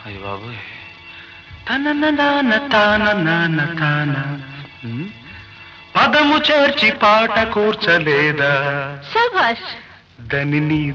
అయ్య బాబోయ్. తాన పదము చేర్చి పాట కూర్చలేదా శభాష్. దని నీ